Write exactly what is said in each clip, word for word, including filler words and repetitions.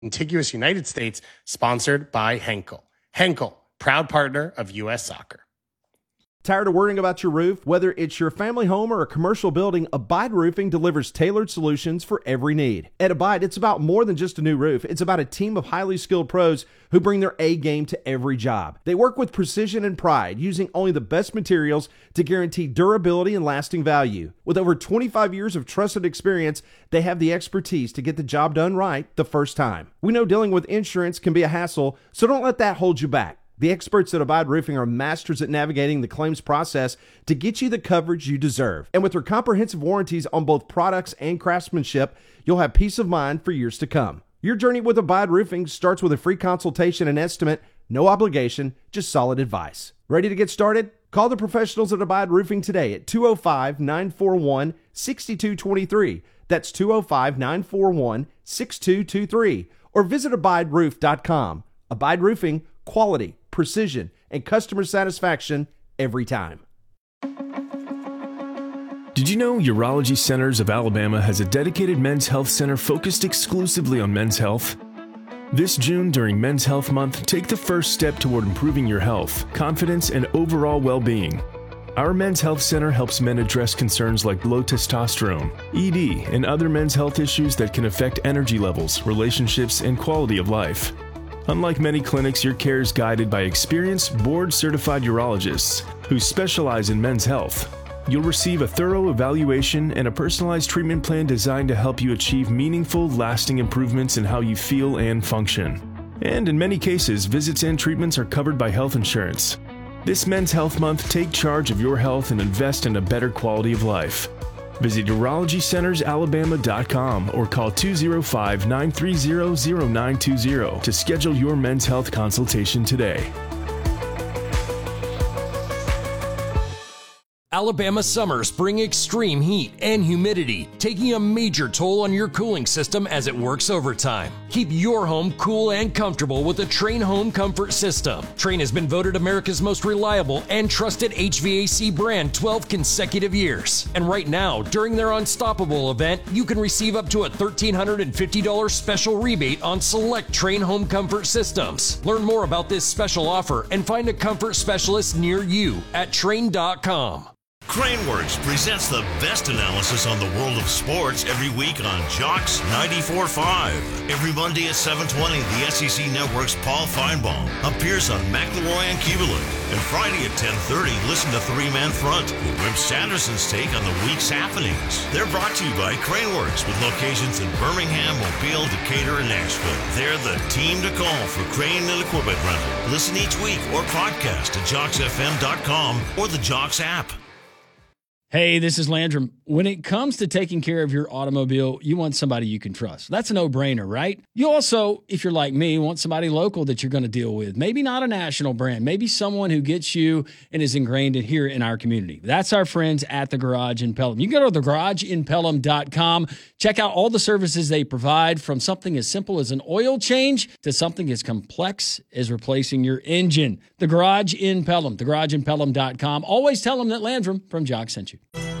contiguous United States, sponsored by Henkel. Henkel, proud partner of U S Soccer. Tired of worrying about your roof? Whether it's your family home or a commercial building, Abide Roofing delivers tailored solutions for every need. At Abide, it's about more than just a new roof. It's about a team of highly skilled pros who bring their A game to every job. They work with precision and pride, using only the best materials to guarantee durability and lasting value. With over twenty-five years of trusted experience, they have the expertise to get the job done right the first time. We know dealing with insurance can be a hassle, so don't let that hold you back. The experts at Abide Roofing are masters at navigating the claims process to get you the coverage you deserve. And with their comprehensive warranties on both products and craftsmanship, you'll have peace of mind for years to come. Your journey with Abide Roofing starts with a free consultation and estimate, no obligation, just solid advice. Ready to get started? Call the professionals at Abide Roofing today at two oh five, nine four one, six two two three. That's two oh five, nine four one, six two two three. Or visit abide roof dot com. Abide Roofing, quality, precision, and customer satisfaction every time. Did you know Urology Centers of Alabama has a dedicated men's health center focused exclusively on men's health? This June, during Men's Health Month, take the first step toward improving your health, confidence, and overall well-being. Our Men's Health Center helps men address concerns like low testosterone, E D, and other men's health issues that can affect energy levels, relationships, and quality of life. Unlike many clinics, your care is guided by experienced, board-certified urologists who specialize in men's health. You'll receive a thorough evaluation and a personalized treatment plan designed to help you achieve meaningful, lasting improvements in how you feel and function. And in many cases, visits and treatments are covered by health insurance. This Men's Health Month, take charge of your health and invest in a better quality of life. Visit urology centers alabama dot com or call two oh five, nine three zero, zero nine two zero to schedule your men's health consultation today. Alabama summers bring extreme heat and humidity, taking a major toll on your cooling system as it works overtime. Keep your home cool and comfortable with the Trane Home Comfort System. Trane has been voted America's most reliable and trusted H V A C brand twelve consecutive years. And right now, during their Unstoppable event, you can receive up to a one thousand three hundred fifty dollars special rebate on select Trane Home Comfort systems. Learn more about this special offer and find a comfort specialist near you at Trane dot com. Craneworks presents the best analysis on the world of sports every week on Jocks ninety-four point five. Every Monday at seven twenty, the S E C Network's Paul Feinbaum appears on McElroy and Keeverland. And Friday at ten thirty, listen to Three Man Front with Wimp Sanderson's take on the week's happenings. They're brought to you by Craneworks with locations in Birmingham, Mobile, Decatur, and Nashville. They're the team to call for crane and equipment rental. Listen each week or podcast at jocks f m dot com or the Jocks app. Hey, this is Landrum. When it comes to taking care of your automobile, you want somebody you can trust. That's a no-brainer, right? You also, if you're like me, want somebody local that you're going to deal with. Maybe not a national brand. Maybe someone who gets you and is ingrained in here in our community. That's our friends at The Garage in Pelham. You can go to the garage in pelham dot com. Check out all the services they provide, from something as simple as an oil change to something as complex as replacing your engine. The Garage in Pelham. the garage in pelham dot com. Always tell them that Landrum from Jock sent you.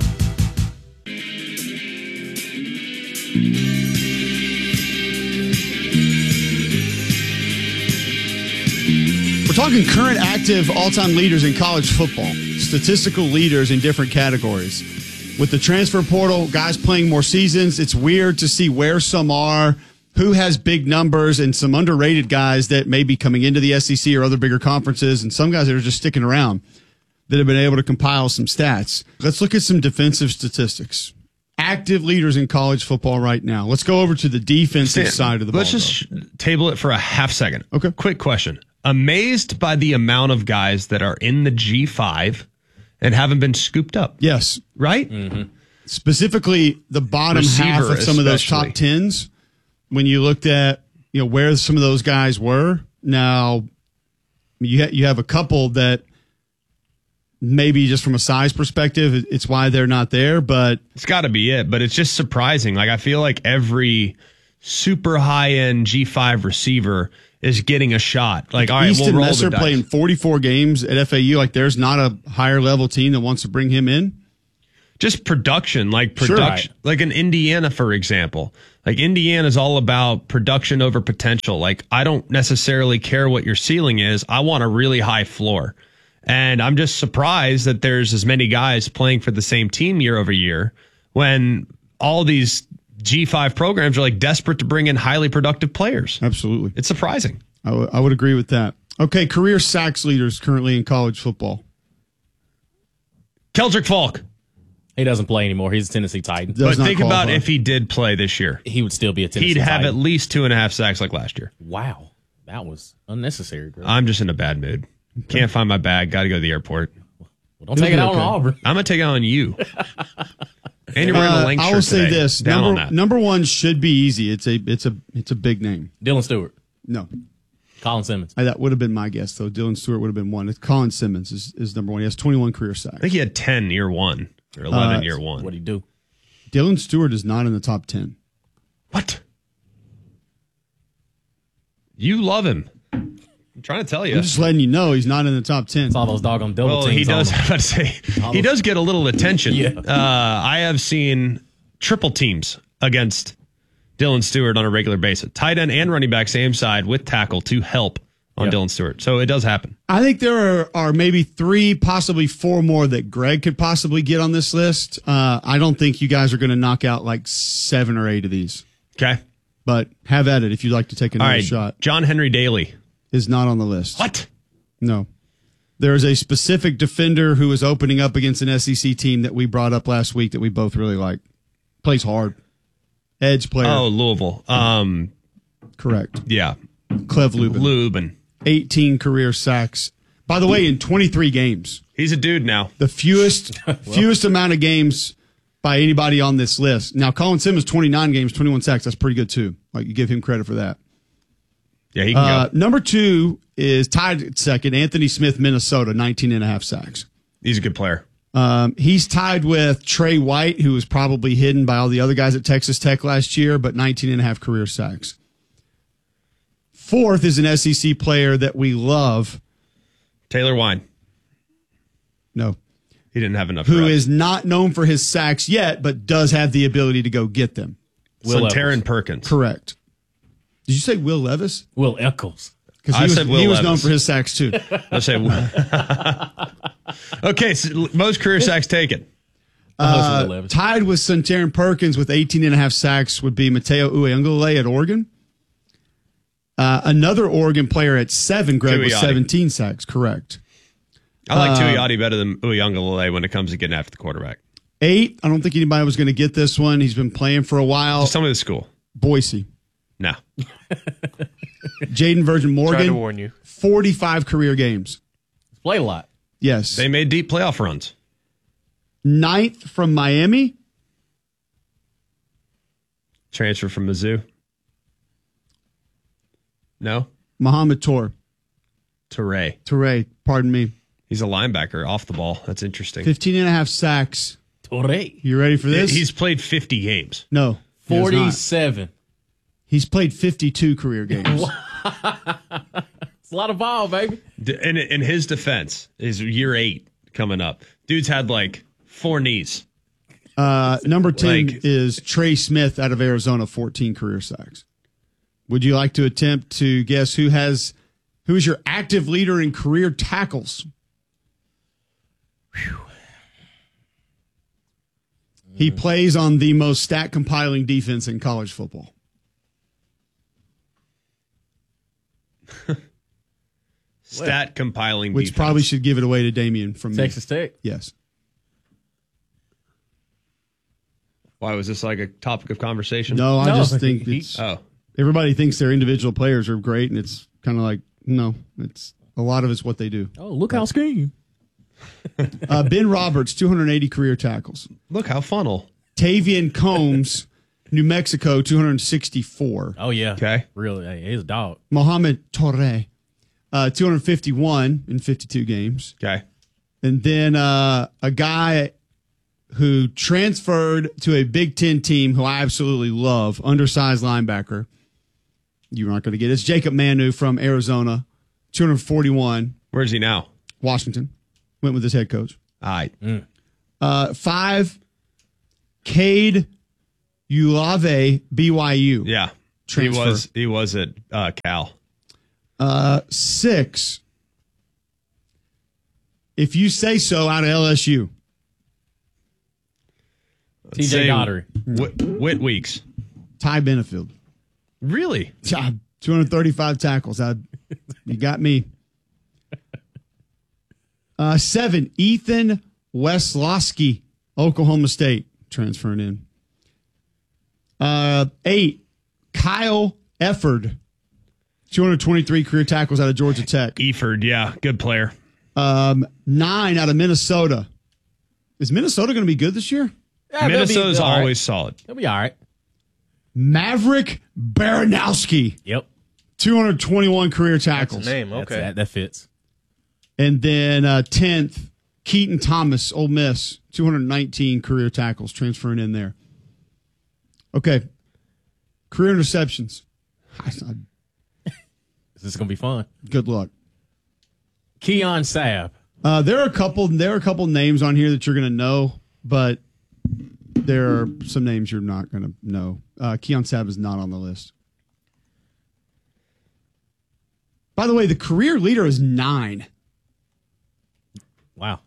We're talking current active all-time leaders in college football, statistical leaders in different categories. With the transfer portal, guys playing more seasons, it's weird to see where some are, who has big numbers, and some underrated guys that may be coming into the S E C or other bigger conferences, and some guys that are just sticking around that have been able to compile some stats. Let's look at some defensive statistics. Active leaders in college football right now. Let's go over to the defensive Stan, side of the ball. Let's just though. table it for a half second. Okay. Quick question. Amazed by the amount of guys that are in the G five and haven't been scooped up. Yes. Right? Mm-hmm. Specifically, the bottom Receiver half of some especially. of those top tens, when you looked at, you know, where some of those guys were. Now, you, ha- you have a couple that maybe just from a size perspective, it's why they're not there, but it's got to be it. But it's just surprising. Like, I feel like every super high-end G five receiver is getting a shot. Like, all right, Easton we'll roll Messer the dice. playing forty-four games at F A U. Like, there's not a higher level team that wants to bring him in. just production, like Sure. production, like in Indiana, for example. Like Indiana is all about production over potential. Like I don't necessarily care what your ceiling is. I want a really high floor. And I'm just surprised that there's as many guys playing for the same team year over year when all these G five programs are like desperate to bring in highly productive players. Absolutely. It's surprising. I, w- I would agree with that. Okay, career sacks leaders currently in college football. Keldrick Falk. He doesn't play anymore. He's a Tennessee Titan. Does But not think about qualify. if he did play this year. He would still be a Tennessee He'd have Titan. at least two and a half sacks like last year. Wow. That was unnecessary, bro. I'm just in a bad mood. Can't find my bag. Got to go to the airport. Well, don't take it out okay. on Auburn. I'm going to take it on you. And you're wearing a Uh, length I shirt will say today. this: Down on number that. number one should be easy. It's a it's a it's a big name. Dylan Stewart. No, Colin Simmons. I, that would have been my guess though. Dylan Stewart would have been one. It's Colin Simmons is, is number one. He has twenty-one career sacks. I think he had ten year one or eleven Uh, year one. What'd he do? Dylan Stewart is not in the top ten. What? You love him. I'm trying to tell you. I'm just letting you know he's not in the top ten. It's all those doggone double Well, teams. he does. on I him. was about to say he does get a little attention. Yeah. Uh, I have seen triple teams against Dylan Stewart on a regular basis. Tight end and running back, same side with tackle to help on Yep. Dylan Stewart. So it does happen. I think there are, are maybe three, possibly four more that Greg could possibly get on this list. Uh, I don't think you guys are going to knock out like seven or eight of these, Okay. but have at it if you'd like to take All another right. shot. John Henry Daly. Is not on the list. What? No. There is a specific defender who is opening up against an S E C team that we brought up last week that we both really like. Plays hard. Edge player. Oh, Louisville. Um, Correct. yeah. Clev Lubin. Lubin. eighteen career sacks. By the way, in twenty-three games. He's a dude now. The fewest fewest amount of games by anybody on this list. Now, Colin Simmons, twenty-nine games, twenty-one sacks. That's pretty good, too. Like, you give him credit for that. Yeah, he can Uh, go. number two is tied at second, Anthony Smith, Minnesota, nineteen and a half sacks. He's a good player. Um, he's tied with Trey White, who was probably hidden by all the other guys at Texas Tech last year, but nineteen and a half career sacks. Fourth is an S E C player that we love. Taylor Wine. No. He didn't have enough Who reps. is not known for his sacks yet, but does have the ability to go get them. Will Sontaran Eccles. Perkins. Correct. Did you say Will Levis? Will Eccles. Because I he was, said Will he was Levis. known for his sacks too. Let's say. Okay, so most career sacks taken. Uh, Will Levis. tied with Sontaran Perkins with eighteen and a half sacks would be Mateo Uiagalelei at Oregon. Uh, another Oregon player at seven, Greg, with Tuioti. seventeen sacks. Correct. I like Uh, Tuioti better than Uiagalelei when it comes to getting after the quarterback. Eight, I don't think anybody was going to get this one. He's been playing for a while. Just tell me the school. Boise. No. Jaden Virgin Tried to Morgan, warn you. forty-five career games. Played a lot. Yes. They made deep playoff runs. Ninth from Miami. Transfer from Mizzou. No. Muhammad Tor. Teray. Toure, pardon me. He's a linebacker off the ball. That's interesting. fifteen and a half sacks. Torrey. You ready for this? He's played fifty games. no. he has not. forty-seven. He's played fifty-two career games. It's a lot of ball, baby. D- In, in his defense, is year eight coming up. Dude's had like four knees. Uh, number ten Like- is Trey Smith out of Arizona, fourteen career sacks. Would you like to attempt to guess who has who is your active leader in career tackles? He plays on the most stat compiling defense in college football. Stat compiling Which defense. probably should give it away to Damien from me. Texas Tech. Yes. Why was this like a topic of conversation? No, I No, just he- think he- it's Oh. everybody thinks their individual players are great, and it's kind of like no, it's a lot of it's what they do. Oh, look how scheme. Uh, Ben Roberts, two hundred eighty career tackles. Look how funnel. Tavian Combs, New Mexico, two hundred sixty-four. Oh, yeah. Okay. Really, hey, he's a dog. Mohamed Torre, uh, two hundred fifty-one in fifty-two games. Okay. And then uh, a guy who transferred to a Big Ten team who I absolutely love, undersized linebacker. You're not going to get it. It's Jacob Manu from Arizona, two hundred forty-one. Where's he now? Washington. Went with his head coach. All right. Uh, five, Cade Ulave, B Y U. Yeah. Transfer. He was he was at uh, Cal. Uh, six. If you say so, out of L S U. T J Say Goddard. Whit, Whit Weeks. Ty Benefield. Really? two hundred thirty-five tackles. I, you got me. Uh, seven. Ethan Weslowski, Oklahoma State, transferring in. Uh, eight. Kyle Efford, two hundred twenty-three career tackles out of Georgia Tech. Efford, yeah, good player. Um, nine out of Minnesota. Is Minnesota going to be good this year? Yeah, Minnesota's be, always right. solid. They'll be all right. Maverick Baranowski, Yep. two hundred twenty-one career tackles. That's a name. Okay. That, that fits. And then uh, tenth, Keaton Thomas, Ole Miss, two hundred nineteen career tackles, transferring in there. Okay. Career interceptions. This is going to be fun. Good luck. Keon Sabb. Uh, there are a couple. There are a couple names on here that you're going to know, but there are some names you're not going to know. Uh, Keon Sabb is not on the list. By the way, the career leader is nine. Wow.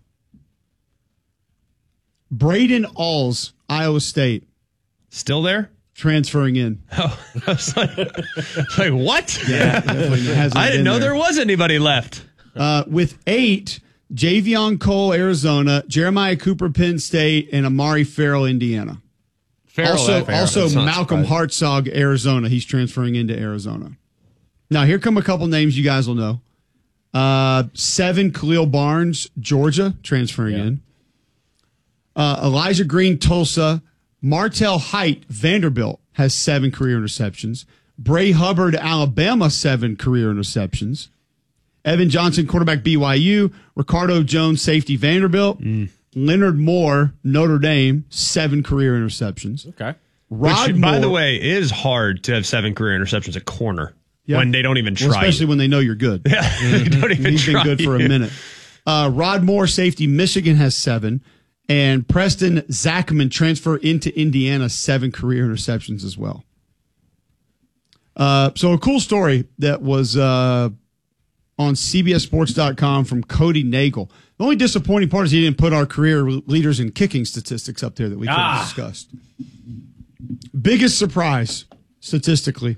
Braden Alls, Iowa State, Still there? transferring in. Oh, I was like, like what? Yeah, definitely hasn't I didn't been know there. there was anybody left. Uh, with eight, Javion Cole, Arizona, Jeremiah Cooper, Penn State, and Amari Farrell, Indiana. Farrell, also, Farrell, also that's not Malcolm surprising. Hartzog, Arizona. He's transferring into Arizona. Now, here come a couple names you guys will know. Uh, seven, Khalil Barnes, Georgia, transferring Yeah. in. Uh, Elijah Green, Tulsa. Martell Height, Vanderbilt, has seven career interceptions. Bray Hubbard, Alabama, seven career interceptions. Evan Johnson, quarterback, B Y U. Ricardo Jones, safety, Vanderbilt. Mm. Leonard Moore, Notre Dame, seven career interceptions. Okay. Rod Which, by Moore- the way, is hard to have seven career interceptions at corner Yeah. when they don't even Well, try. especially you. when they know you're good. Yeah, they don't even He's been try good for a you. minute. Uh, Rod Moore, safety, Michigan has seven. And Preston Zachman, transfer into Indiana, seven career interceptions as well. Uh, so a cool story that was uh, on C B S Sports dot com from Cody Nagel. The only disappointing part is he didn't put our career leaders in kicking statistics up there that we could have Ah. discussed. Biggest surprise statistically.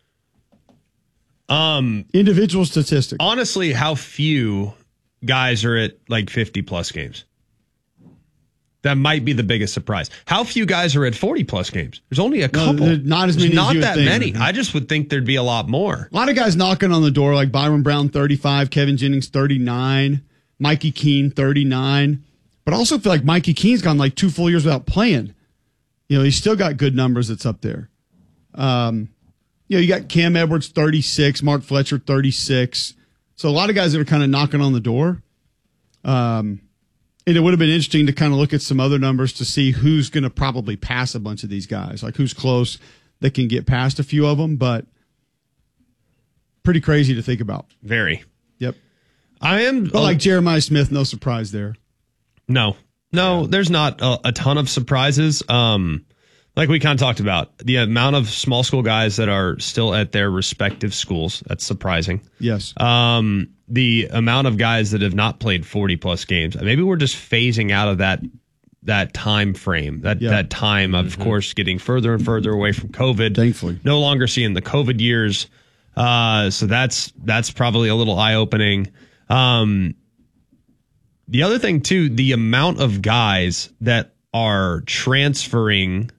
Um, Individual statistics. honestly, how few guys are at like fifty plus games? That might be the biggest surprise. How few guys are at forty plus games? There's only a No, couple. there- not as There's many as Not you would that think. many. I just would think there'd be a lot more. A lot of guys knocking on the door, like Byron Brown, thirty-five, Kevin Jennings, thirty-nine, Mikey Keene, thirty-nine. But I also feel like Mikey Keene's gone like two full years without playing. You know, he's still got good numbers that's up there. Um, you know, you got Cam Edwards, thirty-six, Mark Fletcher, thirty-six. So a lot of guys that are kind of knocking on the door. Um, and it would have been interesting to kind of look at some other numbers to see who's going to probably pass a bunch of these guys, like who's close that can get past a few of them. But pretty crazy to think about. Very. Yep. I am But like Jeremiah Smith, no surprise there. No, no, there's not a, a ton of surprises. Um, like we kind of talked about, the amount of small school guys that are still at their respective schools, that's surprising. Yes. Um, the amount of guys that have not played forty plus games, maybe we're just phasing out of that that time frame, that Yeah. that time of Mm-hmm. course getting further and further away from COVID. Thankfully. No longer seeing the COVID years. Uh, so that's that's probably a little eye opening. Um, the other thing too, the amount of guys that are transferring,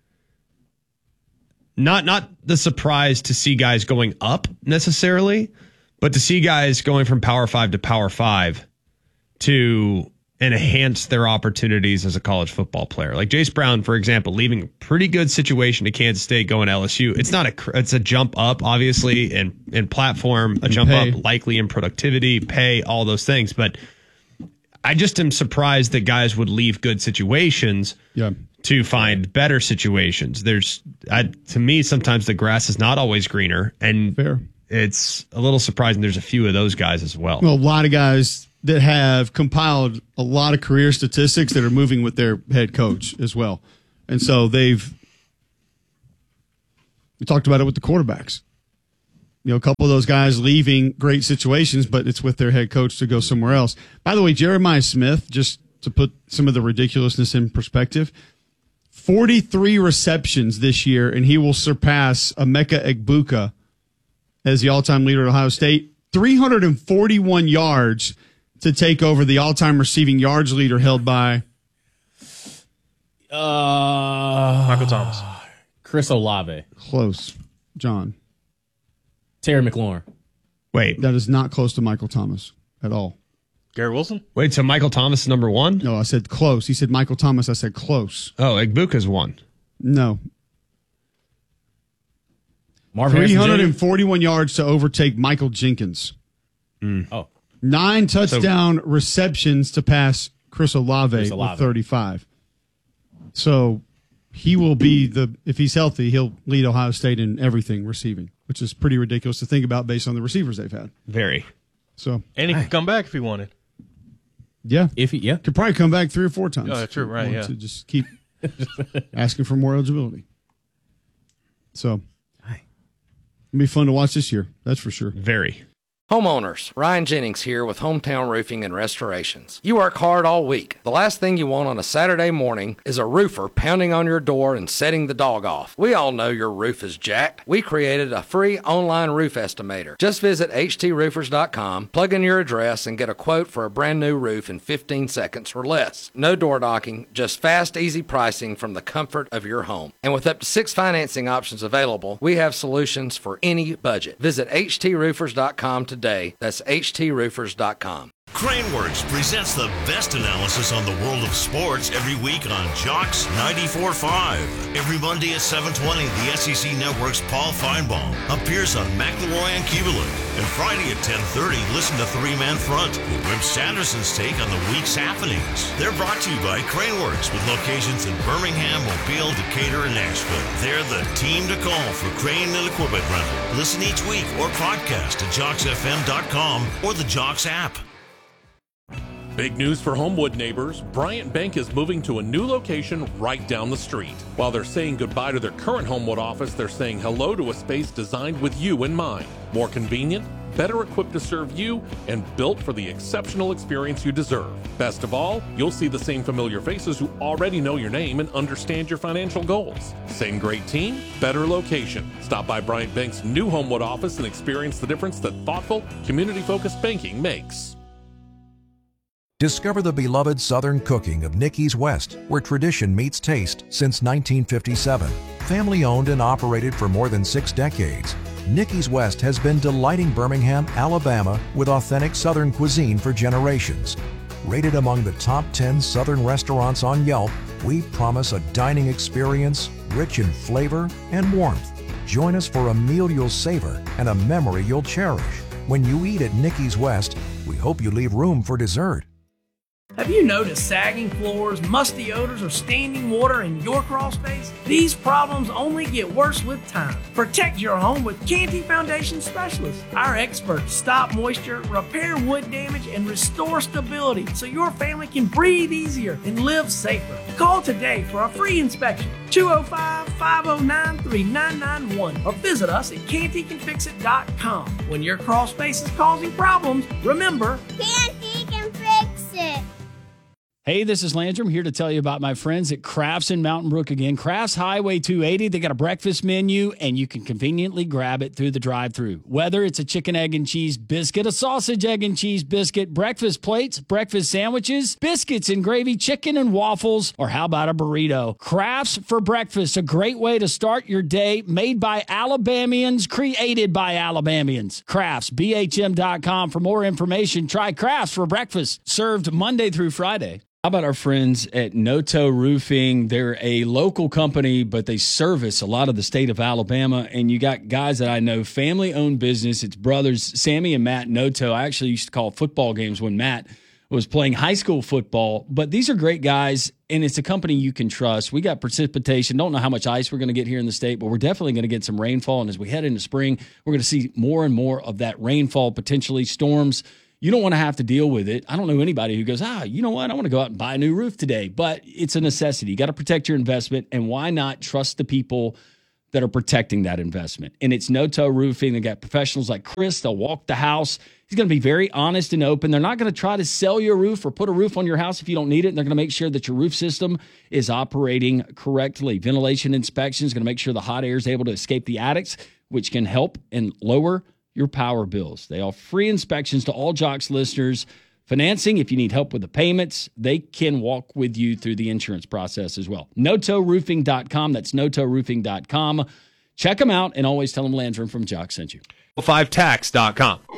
not not the surprise to see guys going up necessarily, but to see guys going from Power Five to Power Five to enhance their opportunities as a college football player. Like Jace Brown, for example, leaving a pretty good situation to Kansas State, going to L S U. It's not a, cr- it's a jump up, obviously, in, in platform, a jump pay. up likely in productivity, pay, all those things. But I just am surprised that guys would leave good situations Yeah. to find better situations. There's, I, to me, sometimes the grass is not always greener, and Fair. it's a little surprising. There's a few of those guys as well. Well, a lot of guys that have compiled a lot of career statistics that are moving with their head coach as well. And so they've we talked about it with the quarterbacks. You know, a couple of those guys leaving great situations, but it's with their head coach to go somewhere else. By the way, Jeremiah Smith, just to put some of the ridiculousness in perspective, forty-three receptions this year, and he will surpass Emeka Egbuka as the all-time leader at Ohio State. three hundred forty-one yards to take over the all-time receiving yards leader held by uh, Michael Thomas. Chris Olave. Close. John. Terry McLaurin. Wait. That is not close to Michael Thomas at all. Garrett Wilson? Wait, so Michael Thomas is number one? No, I said close. He said Michael Thomas. I said close. Oh, Egbuka's one. No. Marvin three hundred forty-one yards to overtake Michael Jenkins. Mm. Oh. Nine touchdown so, receptions to pass Chris Olave, Chris Olave with thirty-five. So he will be the, if he's healthy, he'll lead Ohio State in everything receiving, which is pretty ridiculous to think about based on the receivers they've had. Very. So, and he could come back if he wanted. Yeah. If he, yeah. Could probably come back three or four times. Oh, that's true, right, yeah. To just keep asking for more eligibility. So, it'll be fun to watch this year. That's for sure. Very. Homeowners, Ryan Jennings here with Hometown Roofing and Restorations. You work hard all week. The last thing you want on a Saturday morning is a roofer pounding on your door and setting the dog off. We all know your roof is jacked. We created a free online roof estimator. Just visit h t roofers dot com, plug in your address, and get a quote for a brand new roof in fifteen seconds or less. No door knocking, just fast, easy pricing from the comfort of your home. And with up to six financing options available, we have solutions for any budget. Visit h t roofers dot com today. Today. That's h t roofers dot com. Craneworks presents the best analysis on the world of sports every week on Jocks ninety-four point five. Every Monday at seven twenty, the S E C Network's Paul Feinbaum appears on McElroy and Cubelin. And Friday at ten thirty, listen to Three Man Front with Rip Sanderson's take on the week's happenings. They're brought to you by Craneworks with locations in Birmingham, Mobile, Decatur, and Nashville. They're the team to call for crane and equipment rental. Listen each week or podcast at jocks f m dot com or the Jocks app. Big news for Homewood neighbors. Bryant Bank is moving to a new location right down the street. While they're saying goodbye to their current Homewood office, they're saying hello to a space designed with you in mind. More convenient, better equipped to serve you, and built for the exceptional experience you deserve. Best of all, you'll see the same familiar faces who already know your name and understand your financial goals. Same great team, better location. Stop by Bryant Bank's new Homewood office and experience the difference that thoughtful, community-focused banking makes. Discover the beloved Southern cooking of Nicky's West, where tradition meets taste since nineteen fifty-seven. Family owned and operated for more than six decades, Nicky's West has been delighting Birmingham, Alabama with authentic Southern cuisine for generations. Rated among the top ten Southern restaurants on Yelp, we promise a dining experience rich in flavor and warmth. Join us for a meal you'll savor and a memory you'll cherish. When you eat at Nicky's West, we hope you leave room for dessert. Have you noticed sagging floors, musty odors, or standing water in your crawl space? These problems only get worse with time. Protect your home with Canty Foundation Specialists. Our experts stop moisture, repair wood damage, and restore stability so your family can breathe easier and live safer. Call today for a free inspection. two oh five, five oh nine, three nine nine one or visit us at canty can fix it dot com. When your crawl space is causing problems, remember, Canty can fix it. Hey, this is Landrum here to tell you about my friends at Crafts in Mountain Brook again. Crafts Highway two eighty, they got a breakfast menu, and you can conveniently grab it through the drive-thru. Whether it's a chicken, egg, and cheese biscuit, a sausage, egg, and cheese biscuit, breakfast plates, breakfast sandwiches, biscuits and gravy, chicken and waffles, or how about a burrito? Crafts for breakfast, a great way to start your day, made by Alabamians, created by Alabamians. Crafts, B H M dot com for more information. Try Crafts for breakfast, served Monday through Friday. How about our friends at Noto Roofing? They're a local company, but they service a lot of the state of Alabama. And you got guys that I know, family-owned business. It's brothers, Sammy and Matt Noto. I actually used to call football games when Matt was playing high school football. But these are great guys, and it's a company you can trust. We got precipitation. Don't know how much ice we're going to get here in the state, but we're definitely going to get some rainfall. And as we head into spring, we're going to see more and more of that rainfall, potentially storms. you don't want to have to deal with it. I don't know anybody who goes, ah, you know what? I want to go out and buy a new roof today. But it's a necessity. You got to protect your investment. And why not trust the people that are protecting that investment? And it's No-Toe Roofing. They got professionals like Chris. They'll walk the house. He's going to be very honest and open. They're not going to try to sell you a roof or put a roof on your house if you don't need it. And they're going to make sure that your roof system is operating correctly. Ventilation inspection is going to make sure the hot air is able to escape the attics, which can help and lower your power bills. They offer free inspections to all Jocks listeners. Financing, if you need help with the payments, they can walk with you through the insurance process as well. no toe roofing dot com. That's no toe roofing dot com. Check them out and always tell them Landrum from Jock sent you. five tax dot com. All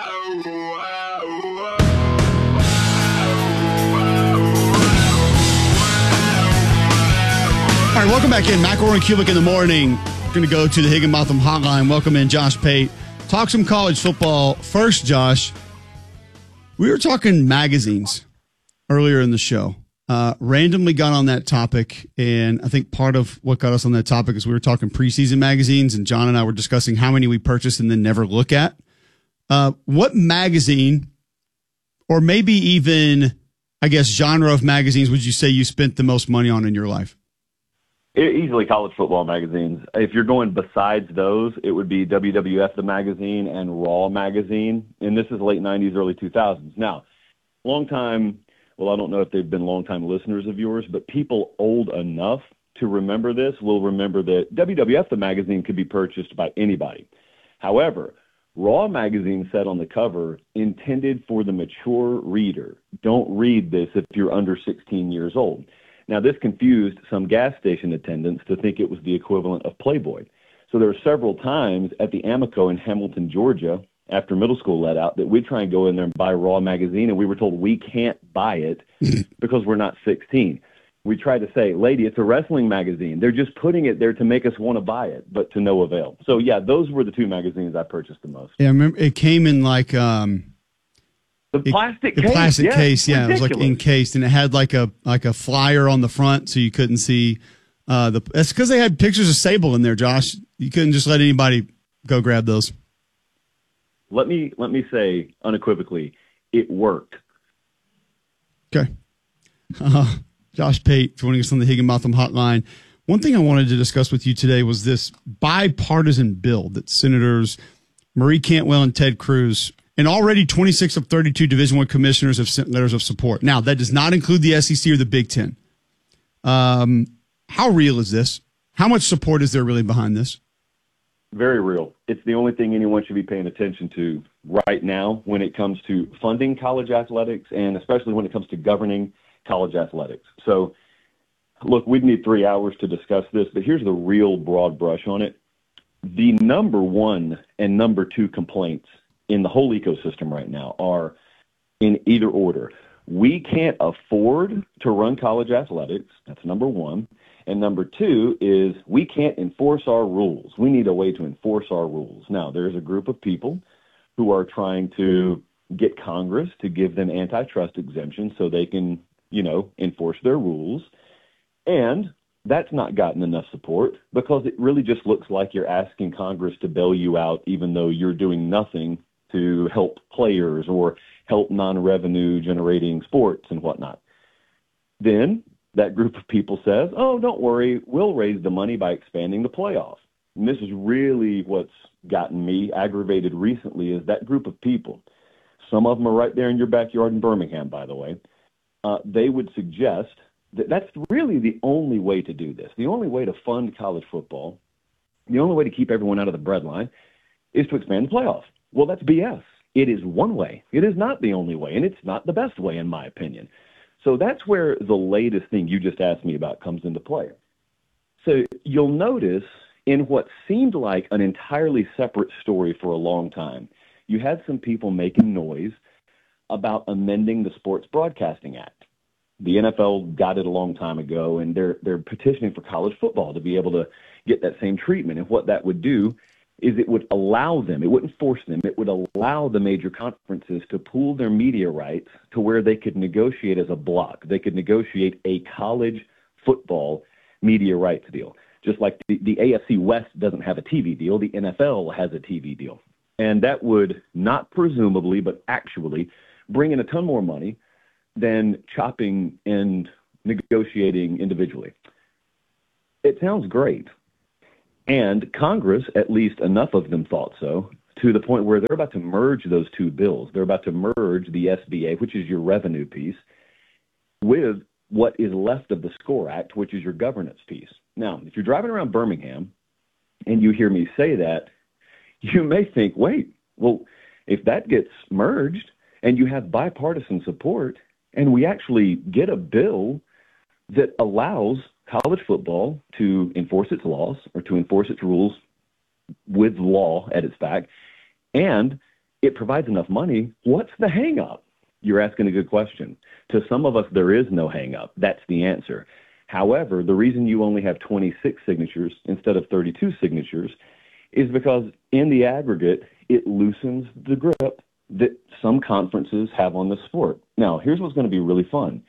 right, welcome back in. McElroy and Cubic in the morning. We're going to go to the Higginbotham hotline. Welcome in Josh Pate. Talk some college football. First, Josh, we were talking magazines earlier in the show. Uh, randomly got on that topic, and I think part of what got us on that topic is we were talking preseason magazines, and John and I were discussing how many we purchased and then never look at. Uh, what magazine, or maybe even, I guess, genre of magazines would you say you spent the most money on in your life? Easily college football magazines. If you're going besides those, it would be W W F, the magazine, and Raw magazine. And this is late nineties, early two thousands. Now, long time, well, I don't know if they've been long-time listeners of yours, but people old enough to remember this will remember that W W F, the magazine, could be purchased by anybody. However, Raw magazine said on the cover, intended for the mature reader. Don't read this if you're under sixteen years old. Now, this confused some gas station attendants to think it was the equivalent of Playboy. So there were several times at the Amico in Hamilton, Georgia, after middle school let out, that we'd try and go in there and buy Raw magazine, and we were told we can't buy it because we're not sixteen. We tried to say, lady, it's a wrestling magazine. They're just putting it there to make us want to buy it, but to no avail. So, yeah, those were the two magazines I purchased the most. Yeah, I remember it came in like um, the plastic it, case. The plastic yeah, case, yeah, ridiculous. It was like encased, and it had like a like a flyer on the front, so you couldn't see uh, the. That's because they had pictures of Sable in there, Josh. You couldn't just let anybody go grab those. Let me let me say unequivocally, it worked. Okay. Uh, Josh Pate joining us on the Higginbotham hotline. One thing I wanted to discuss with you today was this bipartisan bill that Senators Marie Cantwell and Ted Cruz, and already twenty-six of thirty-two Division I commissioners have sent letters of support. Now, that does not include the S E C or the Big Ten. Um, how real is this? How much support is there really behind this? Very real. It's the only thing anyone should be paying attention to right now when it comes to funding college athletics, and especially when it comes to governing college athletics. So, look, we'd need three hours to discuss this, but here's the real broad brush on it. The number one and number two complaints in the whole ecosystem right now are in either order. We can't afford to run college athletics. That's number one. And number two is we can't enforce our rules. We need a way to enforce our rules. Now, there's a group of people who are trying to get Congress to give them antitrust exemptions so they can, you know, enforce their rules. And that's not gotten enough support because it really just looks like you're asking Congress to bail you out even though you're doing nothing to help players or help non-revenue generating sports and whatnot. Then that group of people says, oh, don't worry, we'll raise the money by expanding the playoff. And this is really what's gotten me aggravated recently is that group of people, some of them are right there in your backyard in Birmingham, by the way, uh, they would suggest that that's really the only way to do this. The only way to fund college football, the only way to keep everyone out of the breadline is to expand the playoff. Well, that's B S. It is one way. It is not the only way, and it's not the best way, in my opinion. So that's where the latest thing you just asked me about comes into play. So you'll notice in what seemed like an entirely separate story for a long time, you had some people making noise about amending the Sports Broadcasting Act. The N F L got it a long time ago, and they're they're petitioning for college football to be able to get that same treatment. And what that would do is it would allow them, it wouldn't force them, it would allow the major conferences to pool their media rights to where they could negotiate as a block. They could negotiate a college football media rights deal. Just like the, the A F C West doesn't have a T V deal, the N F L has a T V deal. And that would not presumably, but actually bring in a ton more money than chopping and negotiating individually. It sounds great. And Congress, at least enough of them thought so, to the point where they're about to merge those two bills. They're about to merge the S B A, which is your revenue piece, with what is left of the SCORE Act, which is your governance piece. Now, if you're driving around Birmingham and you hear me say that, you may think, wait, well, if that gets merged and you have bipartisan support and we actually get a bill that allows college football to enforce its laws or to enforce its rules with law at its back, and it provides enough money, what's the hang up? You're asking a good question. To some of us, there is no hang up. That's the answer. However, the reason you only have twenty-six signatures instead of thirty-two signatures is because in the aggregate, it loosens the grip that some conferences have on the sport. Now, here's what's going to be really fun.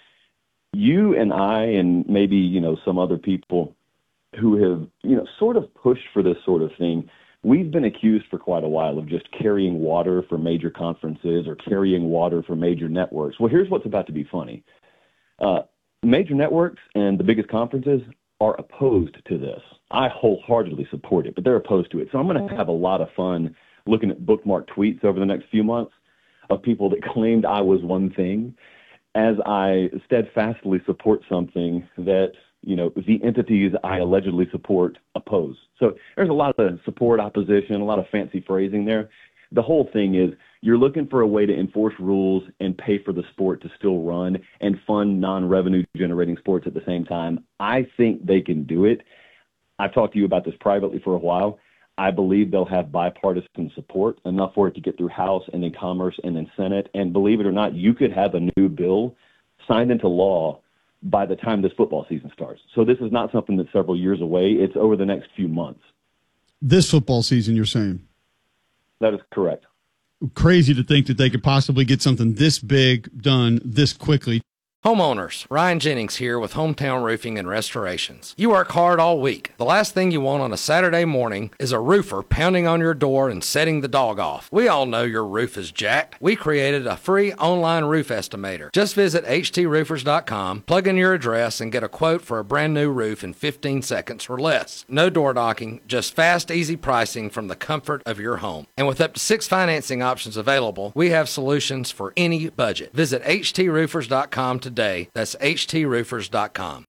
You and I and maybe, you know, some other people who have, you know, sort of pushed for this sort of thing, we've been accused for quite a while of just carrying water for major conferences or carrying water for major networks. Well, here's what's about to be funny. Uh, major networks and the biggest conferences are opposed to this. I wholeheartedly support it, but they're opposed to it. So I'm going to have a lot of fun looking at bookmark tweets over the next few months of people that claimed I was one thing as I steadfastly support something that, you know, the entities I allegedly support oppose. So there's a lot of support, opposition, a lot of fancy phrasing there. The whole thing is you're looking for a way to enforce rules and pay for the sport to still run and fund non-revenue generating sports at the same time. I think they can do it. I've talked to you about this privately for a while. I believe they'll have bipartisan support, enough for it to get through House and then Commerce and then Senate. And believe it or not, you could have a new bill signed into law by the time this football season starts. So this is not something that's several years away. It's over the next few months. This football season, you're saying? That is correct. Crazy to think that they could possibly get something this big done this quickly. Homeowners, Ryan Jennings here with Hometown Roofing and Restorations. You work hard all week. The last thing you want on a Saturday morning is a roofer pounding on your door and setting the dog off. We all know your roof is jacked. We created a free online roof estimator. Just visit H T roofers dot com, plug in your address, and get a quote for a brand new roof in fifteen seconds or less. No door knocking, just fast, easy pricing from the comfort of your home. And with up to six financing options available, we have solutions for any budget. Visit H T roofers dot com today. Today. That's H T roofers dot com.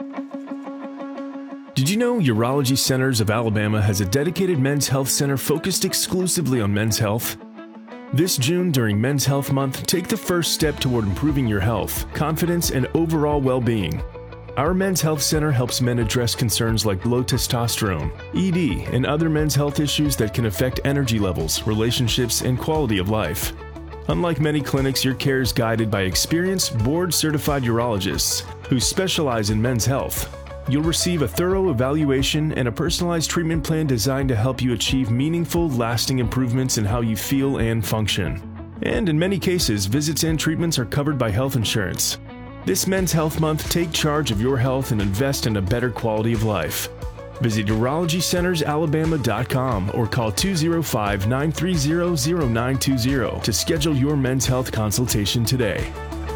Did you know Urology Centers of Alabama has a dedicated men's health center focused exclusively on men's health? This June, during Men's Health Month, take the first step toward improving your health, confidence, and overall well-being. Our Men's Health Center helps men address concerns like low testosterone, E D, and other men's health issues that can affect energy levels, relationships, and quality of life. Unlike many clinics, your care is guided by experienced, board-certified urologists who specialize in men's health. You'll receive a thorough evaluation and a personalized treatment plan designed to help you achieve meaningful, lasting improvements in how you feel and function. And in many cases, visits and treatments are covered by health insurance. This Men's Health Month, take charge of your health and invest in a better quality of life. Visit urology centers alabama dot com or call two oh five, nine three zero, zero nine two zero to schedule your men's health consultation today.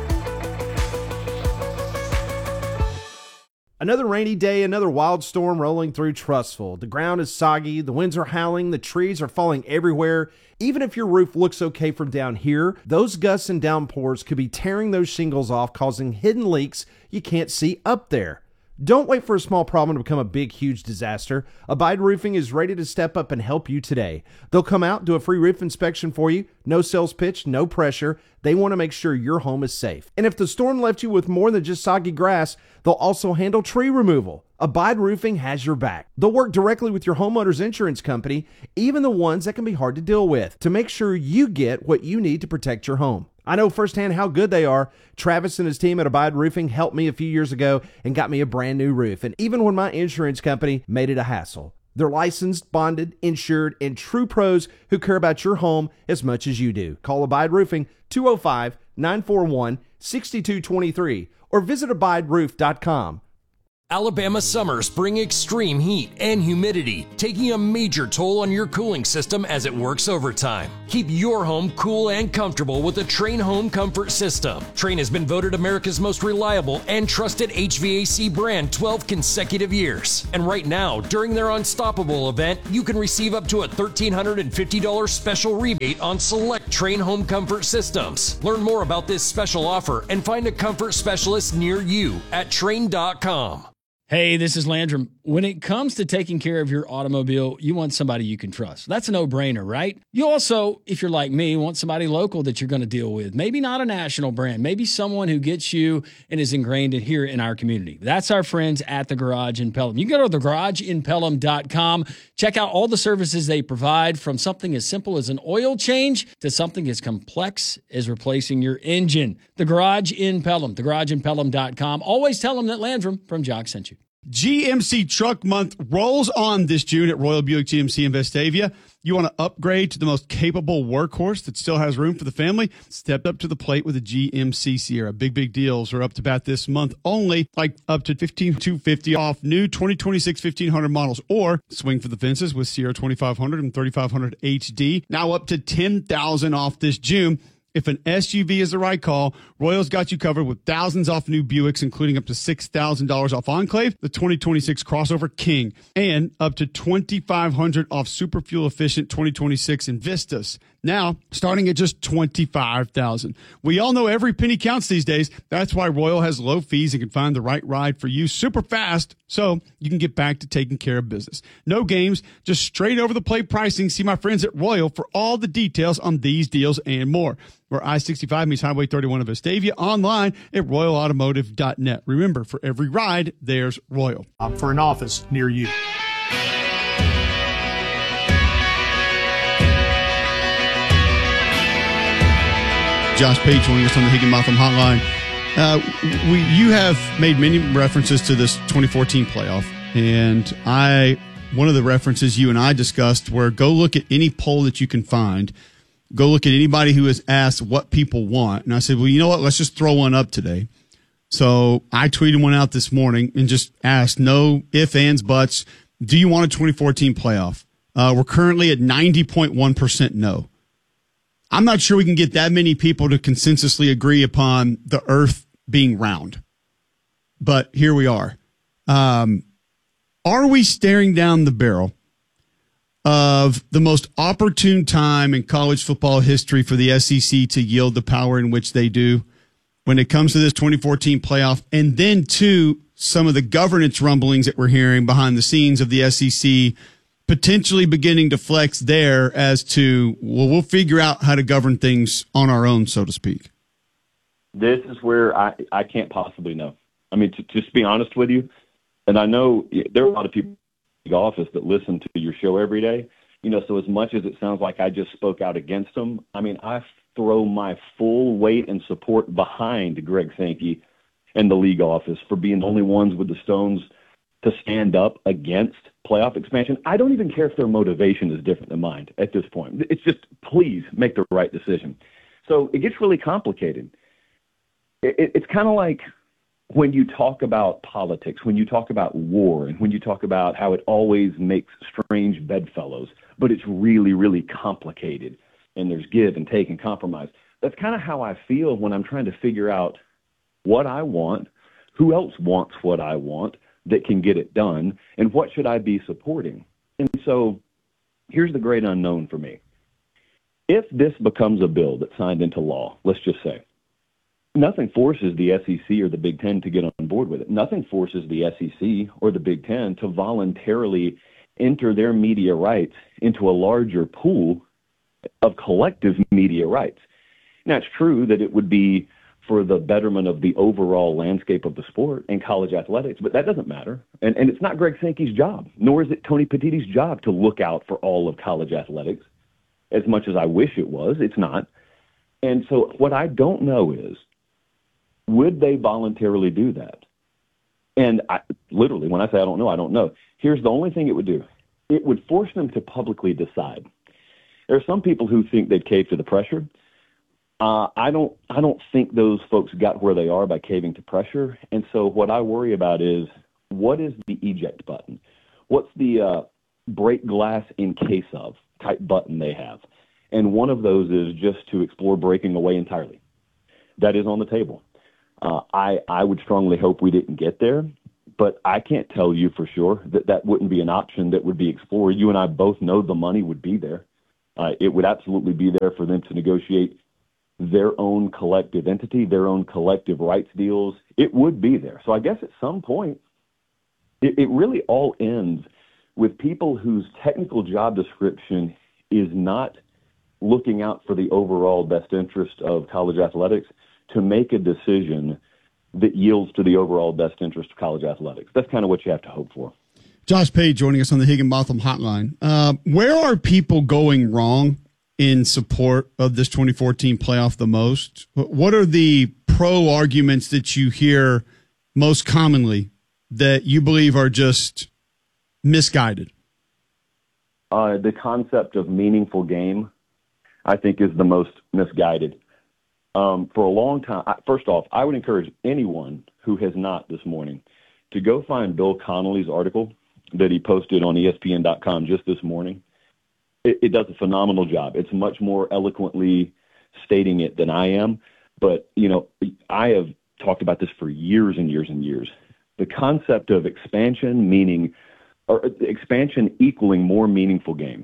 Another rainy day, another wild storm rolling through Trussville. The ground is soggy, the winds are howling, the trees are falling everywhere. Even if your roof looks okay from down here, those gusts and downpours could be tearing those shingles off, causing hidden leaks you can't see up there. Don't wait for a small problem to become a big, huge disaster. Abide Roofing is ready to step up and help you today. They'll come out, do a free roof inspection for you. No sales pitch, no pressure. They want to make sure your home is safe. And if the storm left you with more than just soggy grass, they'll also handle tree removal. Abide Roofing has your back. They'll work directly with your homeowner's insurance company, even the ones that can be hard to deal with, to make sure you get what you need to protect your home. I know firsthand how good they are. Travis and his team at Abide Roofing helped me a few years ago and got me a brand new roof. And even when my insurance company made it a hassle, they're licensed, bonded, insured, and true pros who care about your home as much as you do. Call Abide Roofing two oh five, nine four one, six two two three or visit abide roof dot com. Alabama summers bring extreme heat and humidity, taking a major toll on your cooling system as it works overtime. Keep your home cool and comfortable with the Trane Home Comfort System. Trane has been voted America's most reliable and trusted H V A C brand twelve consecutive years. And right now, during their Unstoppable event, you can receive up to a one thousand three hundred fifty dollars special rebate on select Trane Home Comfort systems. Learn more about this special offer and find a comfort specialist near you at Trane dot com. Hey, this is Landrum. When it comes to taking care of your automobile, you want somebody you can trust. That's a no-brainer, right? You also, if you're like me, want somebody local that you're going to deal with. Maybe not a national brand. Maybe someone who gets you and is ingrained in here in our community. That's our friends at The Garage in Pelham. You can go to the garage in pelham dot com. Check out all the services they provide, from something as simple as an oil change to something as complex as replacing your engine. The Garage in Pelham, the garage in pelham dot com. Always tell them that Landrum from Jock sent you. G M C Truck Month rolls on this June at Royal Buick G M C in Vestavia. You want to upgrade to the most capable workhorse that still has room for the family? Step up to the plate with a G M C Sierra. Big, big deals are up to bat this month only, like up to fifteen thousand two hundred fifty dollars off new twenty twenty-six fifteen hundred models, or swing for the fences with Sierra twenty-five hundred and thirty-five hundred H D. Now up to ten thousand dollars off this June. If an S U V is the right call, Royal's got you covered with thousands off new Buicks, including up to six thousand dollars off Enclave, the twenty twenty-six Crossover King, and up to twenty-five hundred dollars off super fuel efficient twenty twenty-six Invistas. Now, starting at just twenty-five thousand dollars. We all know every penny counts these days. That's why Royal has low fees and can find the right ride for you super fast, so you can get back to taking care of business. No games, just straight over the plate pricing. See my friends at Royal for all the details on these deals and more. Where I sixty-five meets Highway thirty-one of Vestavia, online at royal automotive dot net. Remember, for every ride, there's Royal. Um, for an office near you. Josh Page joining us on the Higginbotham Hotline. Uh, we, you have made many references to this twenty fourteen playoff, and I, one of the references you and I discussed were go look at any poll that you can find. Go look at anybody who has asked what people want. And I said, well, you know what? Let's just throw one up today. So I tweeted one out this morning and just asked, no ifs, ands, buts. Do you want a twenty fourteen playoff? Uh, we're currently at ninety point one percent no. I'm not sure we can get that many people to consensusly agree upon the earth being round. But here we are. Um, are we staring down the barrel of the most opportune time in college football history for the S E C to yield the power in which they do when it comes to this twenty fourteen playoff? And then, two, some of the governance rumblings that we're hearing behind the scenes of the S E C potentially beginning to flex there as to, well, we'll figure out how to govern things on our own, so to speak. This is where I, I can't possibly know. I mean, to, to just be honest with you, and I know there are a lot of people in the office that listen to your show every day, you know, so as much as it sounds like I just spoke out against them, I mean, I throw my full weight and support behind Greg Sankey and the league office for being the only ones with the stones to stand up against playoff expansion. I don't even care if their motivation is different than mine at this point. It's just, please make the right decision. So it gets really complicated. It, it's kind of like when you talk about politics, when you talk about war, and when you talk about how it always makes strange bedfellows, but it's really, really complicated, and there's give and take and compromise. That's kind of how I feel when I'm trying to figure out what I want, who else wants what I want that can get it done, and what should I be supporting. And so here's the great unknown for me. If this becomes a bill that's signed into law, let's just say, nothing forces the S E C or the Big Ten to get on board with it. Nothing forces the S E C or the Big Ten to voluntarily enter their media rights into a larger pool of collective media rights. Now, it's true that it would be for the betterment of the overall landscape of the sport and college athletics, but that doesn't matter. And, and it's not Greg Sankey's job, nor is it Tony Petitti's job to look out for all of college athletics. As much as I wish it was, it's not. And so what I don't know is, would they voluntarily do that? And I, literally, when I say I don't know, I don't know. Here's the only thing it would do. It would force them to publicly decide. There are some people who think they'd cave to the pressure. Uh, I don't I don't think those folks got where they are by caving to pressure. And so what I worry about is, what is the eject button? What's the uh, break glass in case of type button they have? And one of those is just to explore breaking away entirely. That is on the table. Uh, I, I would strongly hope we didn't get there, but I can't tell you for sure that that wouldn't be an option that would be explored. You and I both know the money would be there. Uh, it would absolutely be there for them to negotiate their own collective entity, their own collective rights deals. It would be there. So I guess at some point, it, it really all ends with people whose technical job description is not looking out for the overall best interest of college athletics to make a decision that yields to the overall best interest of college athletics. That's kind of what you have to hope for. Josh Page joining us on the Higginbotham Hotline. Uh, where are people going wrong in support of this twenty fourteen playoff the most? What are the pro arguments that you hear most commonly that you believe are just misguided? Uh, the concept of meaningful game, I think, is the most misguided. Um, for a long time, I, first off, I would encourage anyone who has not this morning to go find Bill Connolly's article that he posted on E S P N dot com just this morning. It, it does a phenomenal job. It's much more eloquently stating it than I am. But, you know, I have talked about this for years and years and years. The concept of expansion, meaning, or expansion equaling more meaningful games.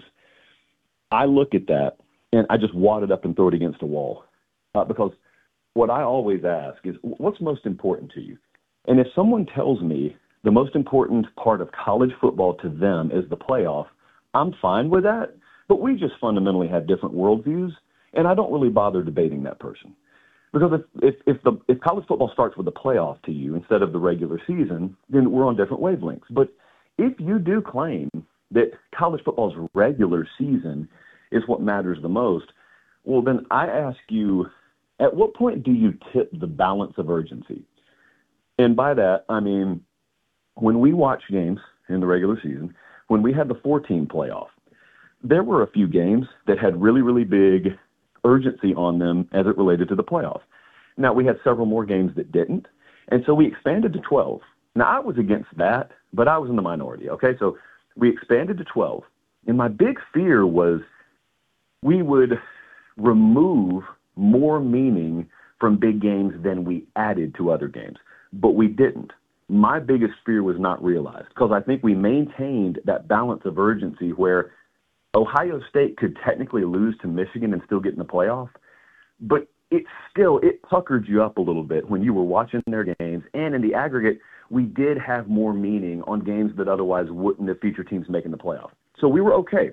I look at that and I just wad it up and throw it against a wall. Uh, because what I always ask is, what's most important to you? And if someone tells me the most important part of college football to them is the playoff, I'm fine with that. But we just fundamentally have different worldviews, and I don't really bother debating that person. Because if if if, the, if college football starts with the playoff to you instead of the regular season, then we're on different wavelengths. But if you do claim that college football's regular season is what matters the most, well, then I ask you, at what point do you tip the balance of urgency? And by that, I mean, when we watch games in the regular season, when we had the four-team playoff, there were a few games that had really, really big urgency on them as it related to the playoff. Now, we had several more games that didn't, and so we expanded to twelve. Now, I was against that, but I was in the minority, okay? So we expanded to twelve, and my big fear was we would remove more meaning from big games than we added to other games, but we didn't. My biggest fear was not realized because I think we maintained that balance of urgency where Ohio State could technically lose to Michigan and still get in the playoff, but it still, it puckered you up a little bit when you were watching their games, and in the aggregate, we did have more meaning on games that otherwise wouldn't have featured teams making the playoff. So we were okay.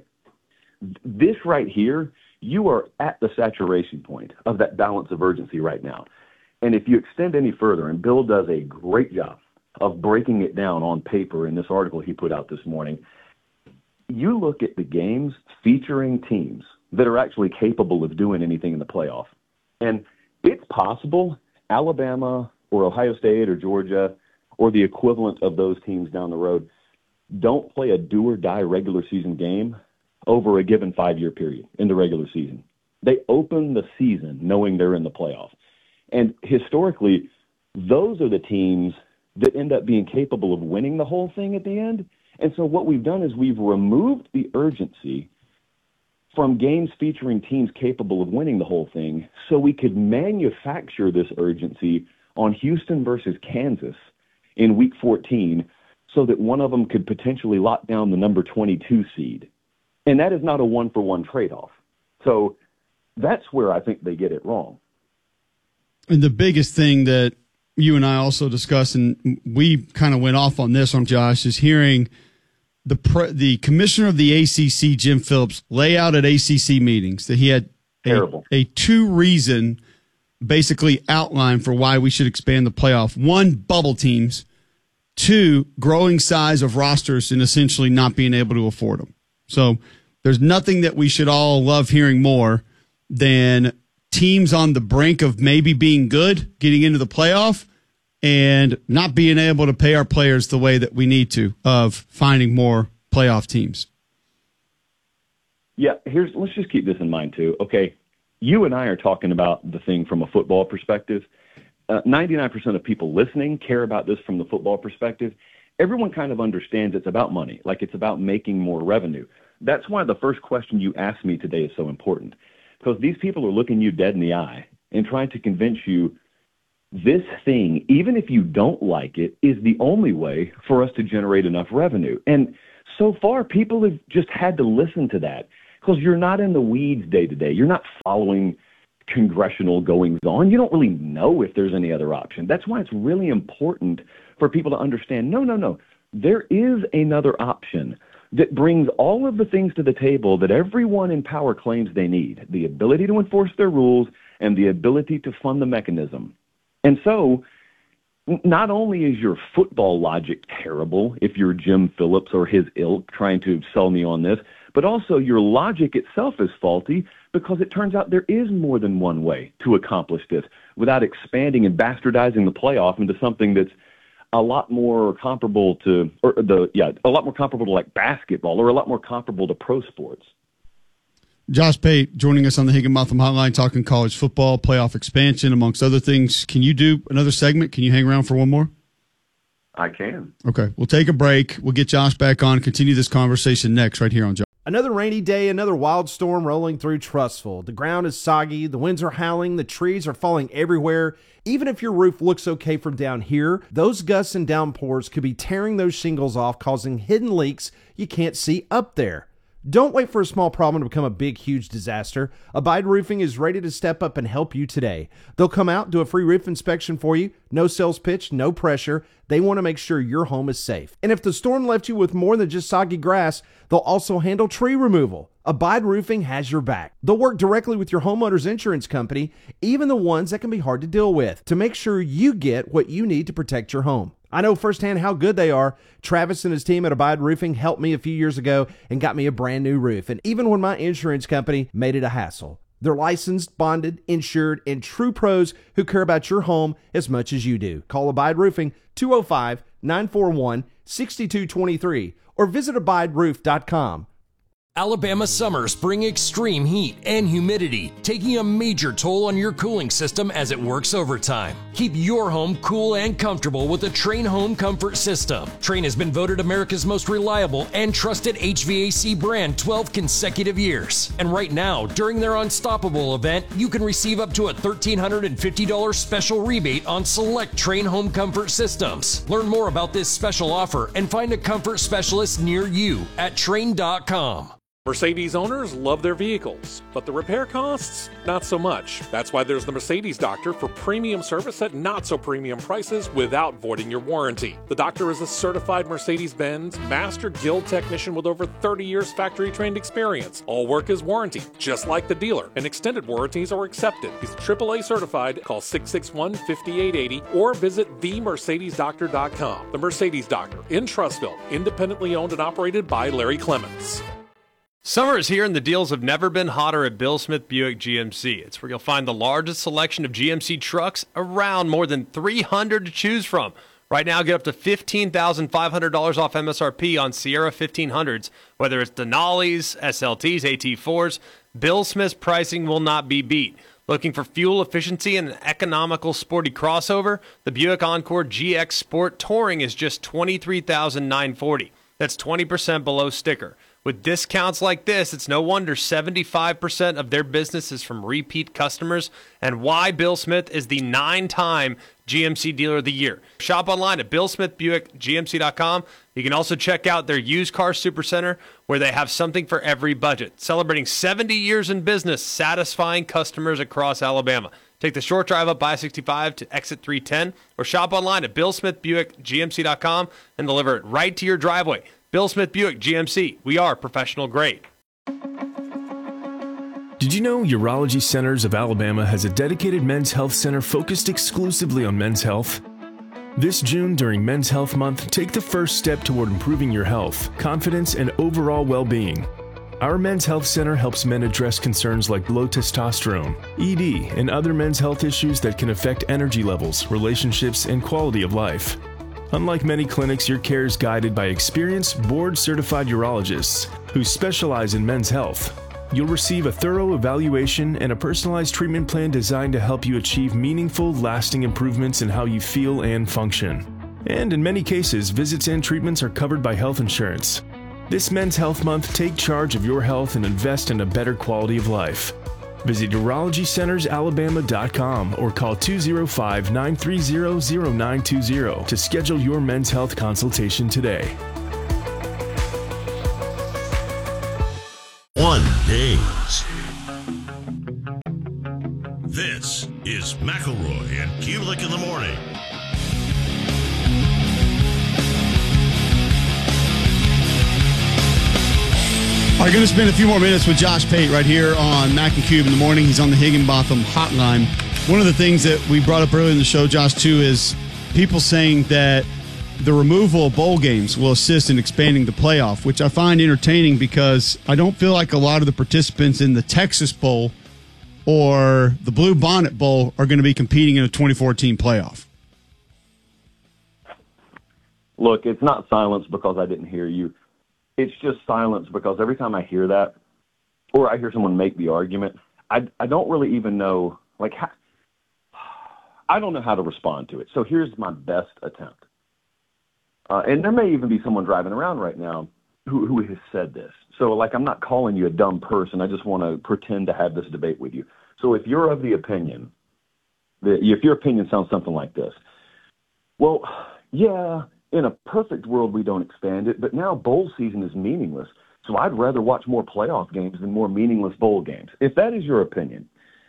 This right here, you are at the saturation point of that balance of urgency right now. And if you extend any further, and Bill does a great job of breaking it down on paper in this article he put out this morning, you look at the games featuring teams that are actually capable of doing anything in the playoff. And it's possible Alabama or Ohio State or Georgia or the equivalent of those teams down the road don't play a do-or-die regular season game over a given five-year period in the regular season. They open the season knowing they're in the playoff. And historically, those are the teams that end up being capable of winning the whole thing at the end. And so what we've done is we've removed the urgency from games featuring teams capable of winning the whole thing so we could manufacture this urgency on Houston versus Kansas in week fourteen so that one of them could potentially lock down the number twenty-two seed. And that is not a one-for-one trade-off. So that's where I think they get it wrong. And the biggest thing that you and I also discussed, and we kind of went off on this one, Josh, is hearing the pre- the commissioner of the A C C, Jim Phillips, lay out at A C C meetings that he had a, a two-reason basically outline for why we should expand the playoff. One, bubble teams. Two, growing size of rosters and essentially not being able to afford them. So there's nothing that we should all love hearing more than teams on the brink of maybe being good, getting into the playoff, and not being able to pay our players the way that we need to, of finding more playoff teams. Yeah, here's let's just keep this in mind too. Okay, you and I are talking about the thing from a football perspective. Uh, ninety-nine percent of people listening care about this from the football perspective. everyone kind of understands it's about money, like it's about making more revenue. That's why the first question you asked me today is so important, because these people are looking you dead in the eye and trying to convince you this thing, even if you don't like it, is the only way for us to generate enough revenue. And so far, people have just had to listen to that because you're not in the weeds day to day. You're not following congressional goings on. You don't really know if there's any other option. That's why it's really important for people to understand, no, no, no, there is another option that brings all of the things to the table that everyone in power claims they need, the ability to enforce their rules and the ability to fund the mechanism. And so not only is your football logic terrible if you're Jim Phillips or his ilk trying to sell me on this, but also your logic itself is faulty because it turns out there is more than one way to accomplish this without expanding and bastardizing the playoff into something that's a lot more comparable to, or the yeah, a lot more comparable to like basketball or a lot more comparable to pro sports. Josh Pate joining us on the Higginbotham Hotline talking college football, playoff expansion, amongst other things. Can you do another segment? Can you hang around for one more? I can. Okay, we'll take a break. We'll get Josh back on, continue this conversation next right here on Josh. Another rainy day, another wild storm rolling through Trussville. The ground is soggy, the winds are howling, the trees are falling everywhere. Even if your roof looks okay from down here, those gusts and downpours could be tearing those shingles off, causing hidden leaks you can't see up there. Don't wait for a small problem to become a big, huge disaster. Abide Roofing is ready to step up and help you today. They'll come out, do a free roof inspection for you. No sales pitch, no pressure. They want to make sure your home is safe. And if the storm left you with more than just soggy grass, they'll also handle tree removal. Abide Roofing has your back. They'll work directly with your homeowner's insurance company, even the ones that can be hard to deal with, to make sure you get what you need to protect your home. I know firsthand how good they are. Travis and his team at Abide Roofing helped me a few years ago and got me a brand new roof. And even when my insurance company made it a hassle, they're licensed, bonded, insured, and true pros who care about your home as much as you do. Call Abide Roofing two oh five, nine four one, six two two three or visit abide roof dot com. Alabama summers bring extreme heat and humidity, taking a major toll on your cooling system as it works overtime. Keep your home cool and comfortable with the Trane Home Comfort System. Trane has been voted America's most reliable and trusted H V A C brand twelve consecutive years. And right now, during their Unstoppable event, you can receive up to a one thousand three hundred fifty dollars special rebate on select Trane Home Comfort systems. Learn more about this special offer and find a comfort specialist near you at Trane dot com. Mercedes owners love their vehicles, but the repair costs, not so much. That's why there's the Mercedes Doctor for premium service at not so premium prices without voiding your warranty. The Doctor is a certified Mercedes-Benz Master Guild technician with over thirty years factory trained experience. All work is warranty, just like the dealer, and extended warranties are accepted. He's triple A certified. Call six six one, five eight eight zero or visit the mercedes doctor dot com. The Mercedes Doctor in Trussville, independently owned and operated by Larry Clements. Summer is here and the deals have never been hotter at Bill Smith Buick G M C. It's where you'll find the largest selection of G M C trucks, around more than three hundred to choose from. Right now, get up to fifteen thousand five hundred dollars off M S R P on Sierra fifteen hundreds. Whether it's Denali's, S L Ts, A T fours, Bill Smith's pricing will not be beat. Looking for fuel efficiency and an economical sporty crossover? The Buick Encore G X Sport Touring is just twenty-three thousand nine hundred forty dollars. That's twenty percent below sticker. With discounts like this, it's no wonder seventy-five percent of their business is from repeat customers, and why Bill Smith is the nine-time G M C Dealer of the Year. Shop online at bill smith buick g m c dot com. You can also check out their used car supercenter, where they have something for every budget. Celebrating seventy years in business, satisfying customers across Alabama. Take the short drive up I sixty-five to exit three ten, or shop online at bill smith buick g m c dot com and deliver it right to your driveway. Bill Smith Buick G M C. We are professional grade. Did you know Urology Centers of Alabama has a dedicated men's health center focused exclusively on men's health? This June, during Men's Health Month, take the first step toward improving your health, confidence, and overall well-being. Our Men's Health Center helps men address concerns like low testosterone, E D, and other men's health issues that can affect energy levels, relationships, and quality of life. Unlike many clinics, your care is guided by experienced, board-certified urologists who specialize in men's health. You'll receive a thorough evaluation and a personalized treatment plan designed to help you achieve meaningful, lasting improvements in how you feel and function. And in many cases, visits and treatments are covered by health insurance. This Men's Health Month, take charge of your health and invest in a better quality of life. Visit urology centers alabama dot com or call two oh five, nine three zero, zero nine two zero to schedule your men's health consultation today. One Days. This is McElroy and Kulik in the morning. All right, going to spend a few more minutes with Josh Pate right here on Mac and Cube in the morning. He's on the Higginbotham hotline. One of the things that we brought up earlier in the show, Josh, too, is people saying that the removal of bowl games will assist in expanding the playoff, which I find entertaining because I don't feel like a lot of the participants in the Texas Bowl or the Blue Bonnet Bowl are going to be competing in a twenty-four team playoff. Look, it's not silence because I didn't hear you. It's just silence because every time I hear that or I hear someone make the argument, I, I don't really even know, like, how, I don't know how to respond to it. So here's my best attempt. Uh, and there may even be someone driving around right now who, who has said this. So, like, I'm not calling you a dumb person. I just want to pretend to have this debate with you. So if you're of the opinion that if your opinion sounds something like this, well, yeah, in a perfect world, we don't expand it, but now bowl season is meaningless. So I'd rather watch more playoff games than more meaningless bowl games. If that is your opinion,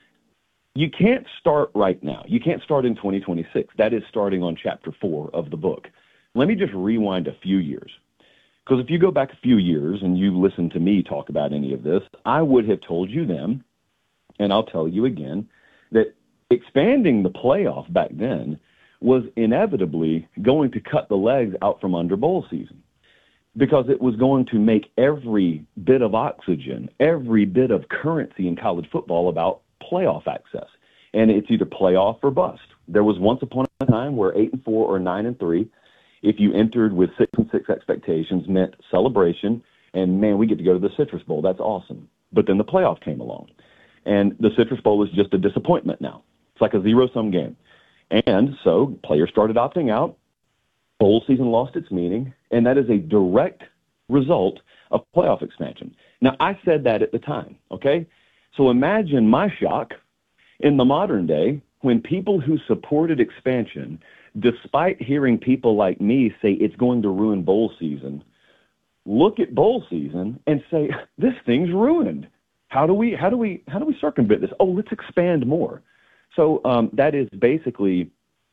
you can't start right now. You can't start in twenty twenty-six. That is starting on chapter four of the book. Let me just rewind a few years. Because if you go back a few years and you listen to me talk about any of this, I would have told you then, and I'll tell you again, that expanding the playoff back then was inevitably going to cut the legs out from under bowl season because it was going to make every bit of oxygen, every bit of currency in college football about playoff access. And it's either playoff or bust. There was once upon a time where eight and four or nine and three, if you entered with six and six expectations, meant celebration, and man, we get to go to the Citrus Bowl. That's awesome. But then the playoff came along, and the Citrus Bowl is just a disappointment now. It's like a zero-sum game. And so players started opting out. Bowl season lost its meaning, and that is a direct result of playoff expansion. Now, I said that at the time, okay? So imagine my shock in the modern day when people who supported expansion, despite hearing people like me say it's going to ruin bowl season, look at bowl season and say, this thing's ruined. How do we, how do we, how do we circumvent this? Oh, let's expand more. So um, that is basically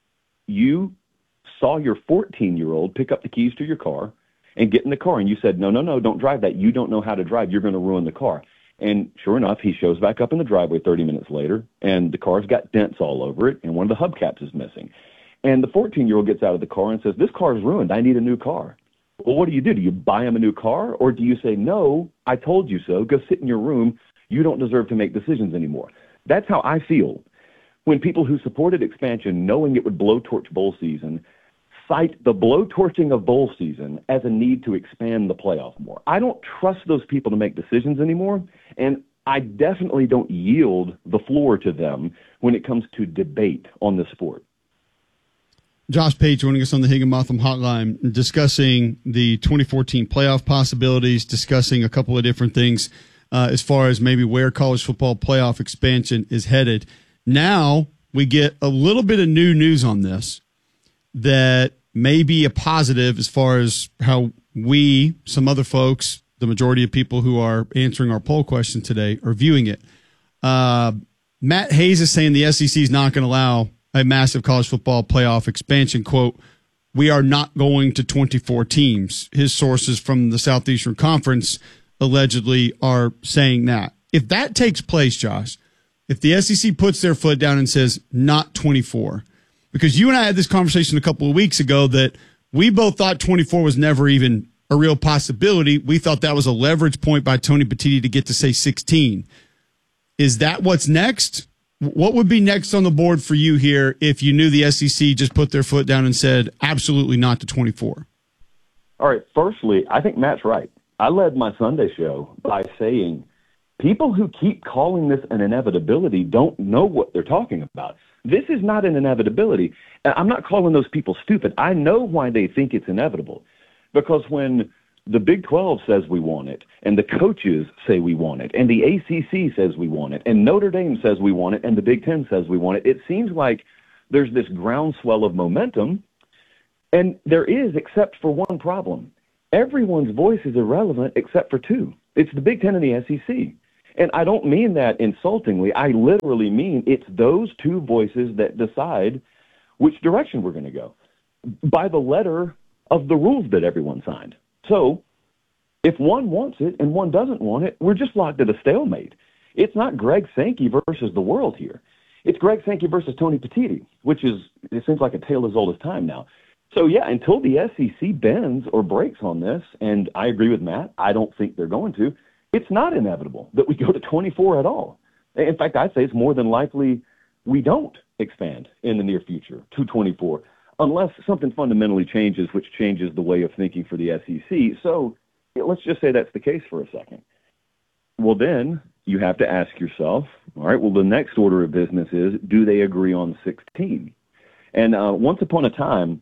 you saw your fourteen-year-old pick up the keys to your car and get in the car, and you said, no, no, no, don't drive that. You don't know how to drive. You're going to ruin the car. And sure enough, he shows back up in the driveway thirty minutes later, and the car's got dents all over it, and one of the hubcaps is missing. And the fourteen-year-old gets out of the car and says, this car's ruined. I need a new car. Well, what do you do? Do you buy him a new car, or do you say, no, I told you so. Go sit in your room. You don't deserve to make decisions anymore. That's how I feel when people who supported expansion, knowing it would blowtorch bowl season, cite the blowtorching of bowl season as a need to expand the playoff more. I don't trust those people to make decisions anymore, and I definitely don't yield the floor to them when it comes to debate on the sport. Josh Pate joining us on the Higginbotham hotline, discussing the twenty fourteen playoff possibilities, discussing a couple of different things uh, as far as maybe where college football playoff expansion is headed. Now we get a little bit of new news on this that may be a positive as far as how we, some other folks, the majority of people who are answering our poll question today are viewing it. Uh, Matt Hayes is saying the S E C is not going to allow a massive college football playoff expansion. Quote, we are not going to twenty-four teams. His sources from the Southeastern Conference allegedly are saying that. If that takes place, Josh, if the S E C puts their foot down and says not twenty-four, because you and I had this conversation a couple of weeks ago that we both thought twenty-four was never even a real possibility. We thought that was a leverage point by Tony Petitti to get to, say, sixteen. Is that what's next? What would be next on the board for you here if you knew the S E C just put their foot down and said absolutely not to twenty-four? All right. Firstly, I think Matt's right. I led my Sunday show by saying people who keep calling this an inevitability don't know what they're talking about. This is not an inevitability. I'm not calling those people stupid. I know why they think it's inevitable. Because when the Big twelve says we want it, and the coaches say we want it, and the A C C says we want it, and Notre Dame says we want it, and the Big Ten says we want it, it seems like there's this groundswell of momentum, and there is, except for one problem. Everyone's voice is irrelevant except for two. It's the Big Ten and the S E C. And I don't mean that insultingly. I literally mean it's those two voices that decide which direction we're going to go by the letter of the rules that everyone signed. So if one wants it and one doesn't want it, we're just locked at a stalemate. It's not Greg Sankey versus the world here. It's Greg Sankey versus Tony Petitti, which is, it seems like a tale as old as time now. So, yeah, until the S E C bends or breaks on this, and I agree with Matt, I don't think they're going to, it's not inevitable that we go to twenty-four at all. In fact, I'd say it's more than likely we don't expand in the near future to twenty-four, unless something fundamentally changes, which changes the way of thinking for the S E C. So let's just say that's the case for a second. Well, then you have to ask yourself, all right, well, the next order of business is, do they agree on sixteen? And uh, once upon a time,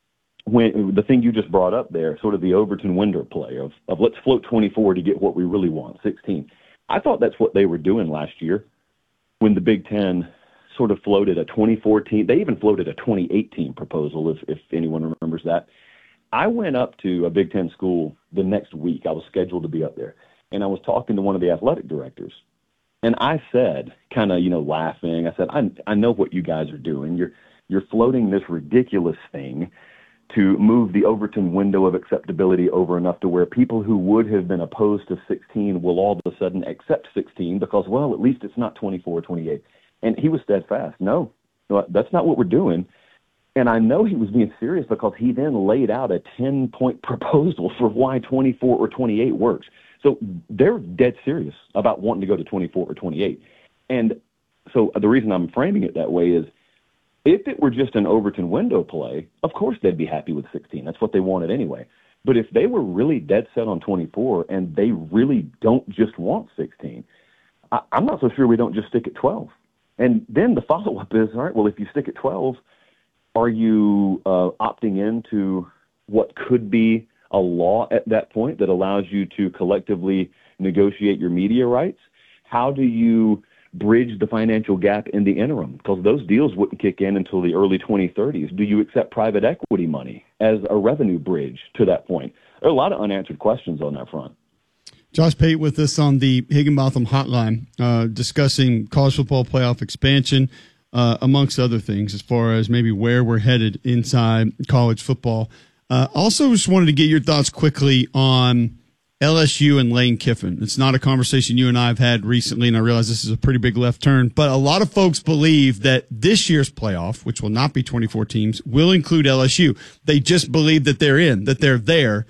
when the thing you just brought up there, sort of the Overton window play of, of let's float twenty-four to get what we really want, sixteen. I thought that's what they were doing last year when the Big Ten sort of floated a twenty fourteen. They even floated a twenty eighteen proposal, if, if anyone remembers that. I went up to a Big Ten school the next week. I was scheduled to be up there. And I was talking to one of the athletic directors. And I said, kind of, you know, laughing, I said, I, I know what you guys are doing. You're, you're floating this ridiculous thing to move the Overton window of acceptability over enough to where people who would have been opposed to sixteen will all of a sudden accept sixteen because, well, at least it's not twenty-four or twenty-eight. And he was steadfast. No, no, that's not what we're doing. And I know he was being serious because he then laid out a ten-point proposal for why twenty-four or twenty-eight works. So they're dead serious about wanting to go to twenty-four or twenty-eight. And so the reason I'm framing it that way is, if it were just an Overton window play, of course they'd be happy with sixteen. That's what they wanted anyway. But if they were really dead set on twenty-four and they really don't just want sixteen, I, I'm not so sure we don't just stick at twelve. And then the follow-up is, all right, well, if you stick at twelve, are you uh, opting into what could be a law at that point that allows you to collectively negotiate your media rights? How do you bridge the financial gap in the interim? Because those deals wouldn't kick in until the early twenty thirties. Do you accept private equity money as a revenue bridge to that point? There are a lot of unanswered questions on that front. Josh Pate with us on the Higginbotham Hotline, uh, discussing college football playoff expansion, uh, amongst other things, as far as maybe where we're headed inside college football. Uh, also, just wanted to get your thoughts quickly on L S U and Lane Kiffin. It's not a conversation you and I have had recently, and I realize this is a pretty big left turn, but a lot of folks believe that this year's playoff, which will not be twenty-four teams, will include L S U. They just believe that they're in, that they're there.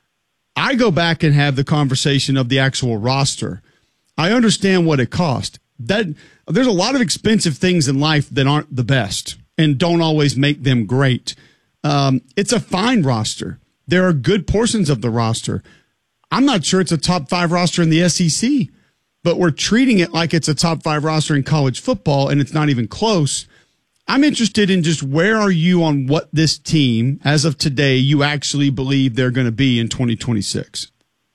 I go back and have the conversation of the actual roster. I understand what it cost. That there's a lot of expensive things in life that aren't the best and don't always make them great. Um, it's a fine roster. There are good portions of the roster. I'm not sure it's a top five roster in the S E C, but we're treating it like it's a top five roster in college football, and it's not even close. I'm interested in just where are you on what this team, as of today, you actually believe they're going to be in twenty twenty-six?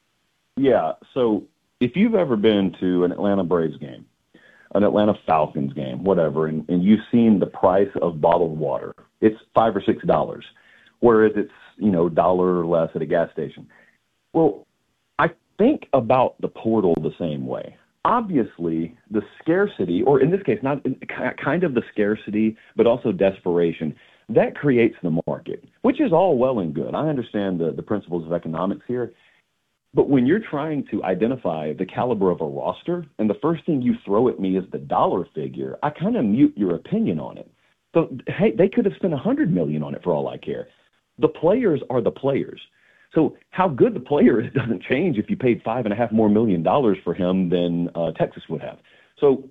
Yeah, so if you've ever been to an Atlanta Braves game, an Atlanta Falcons game, whatever, and, and you've seen the price of bottled water, it's five or six dollars, whereas it's, you know, a dollar or less at a gas station. Well, I think about the portal the same way. Obviously, the scarcity, or in this case, not kind of the scarcity, but also desperation, that creates the market, which is all well and good. I understand the, the principles of economics here. But when you're trying to identify the caliber of a roster, and the first thing you throw at me is the dollar figure, I kind of mute your opinion on it. So, hey, they could have spent one hundred million dollars on it for all I care. The players are the players. So how good the player is doesn't change if you paid five and a half more million dollars for him than uh, Texas would have. So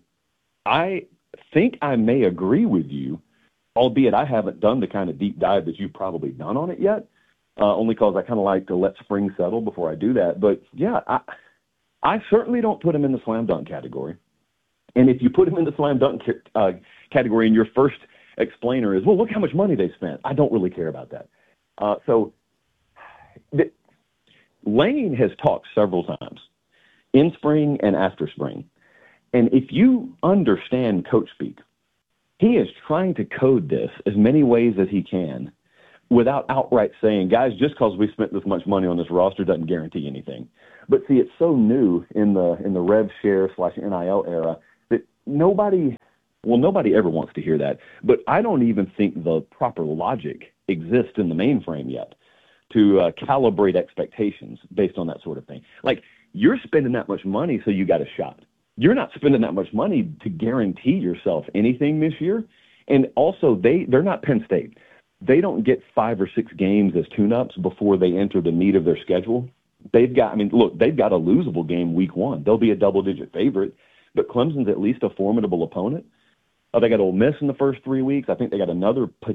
I think I may agree with you, albeit I haven't done the kind of deep dive that you've probably done on it yet, uh, only because I kind of like to let spring settle before I do that. But, yeah, I, I certainly don't put him in the slam dunk category. And if you put him in the slam dunk uh, category and your first explainer is, well, look how much money they spent, I don't really care about that. Uh, so the, Lane has talked several times in spring and after spring. And if you understand coach speak, he is trying to code this as many ways as he can without outright saying, guys, just because we spent this much money on this roster doesn't guarantee anything. But see, it's so new in the in the rev share slash N I L era that nobody, well, nobody ever wants to hear that. But I don't even think the proper logic exists in the mainframe yet to uh, calibrate expectations based on that sort of thing. Like, you're spending that much money, so you got a shot. You're not spending that much money to guarantee yourself anything this year. And also, they, they're not Penn State. They don't get five or six games as tune-ups before they enter the meat of their schedule. They've got, I mean, look, they've got a losable game week one. They'll be a double-digit favorite, but Clemson's at least a formidable opponent. Uh, they got Ole Miss in the first three weeks. I think they got another